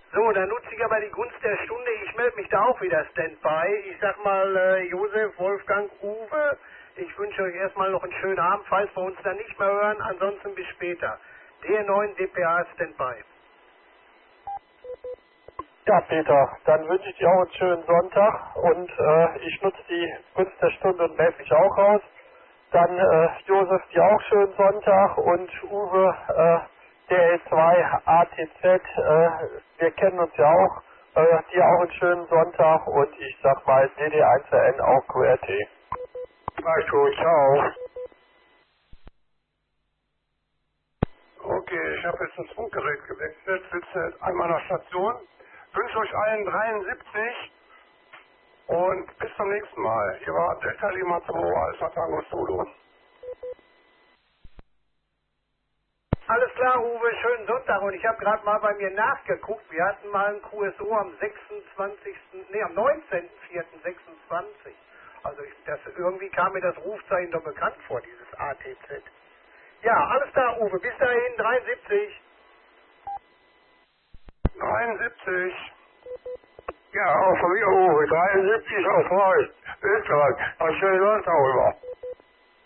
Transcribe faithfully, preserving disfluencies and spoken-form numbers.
So, dann nutze ich aber die Gunst der Stunde. Ich melde mich da auch wieder Standby. Ich sag mal, äh, Josef, Wolfgang, Uwe, ich wünsche euch erstmal noch einen schönen Abend, falls wir uns dann nicht mehr hören. Ansonsten bis später. D neun D P A Standby. Ja, Peter, dann wünsche ich dir auch einen schönen Sonntag und äh, ich nutze die Gunst der Stunde und melde mich auch raus. Dann äh, Josef, dir auch schönen Sonntag und Uwe, äh, der L zwei A T Z, äh, wir kennen uns ja auch, äh, dir auch einen schönen Sonntag und ich sag mal D D eins R N auch Q R T. Mach's gut, ciao. Okay, ich habe jetzt das Funkgerät gewechselt, sitze jetzt einmal nach Station, wünsche euch allen dreiundsiebzig und bis zum nächsten Mal. Hier war Delta Lima zwei Alpha Tango Solo. Alles klar, Uwe, schönen Sonntag. Und ich habe gerade mal bei mir nachgeguckt. Wir hatten mal ein Q S O am sechsundzwanzigsten Nee, am neunzehnten vierten sechsundzwanzig. Also ich, das, irgendwie kam mir das Rufzeichen doch bekannt vor, dieses A T Z. Ja, alles klar, Uwe. Bis dahin, dreiundsiebzig. dreiundsiebzig. Ja, auch von mir, Uwe, dreiundsiebzig aus Neuss, Österreich. Einen schönen Sonntag rüber.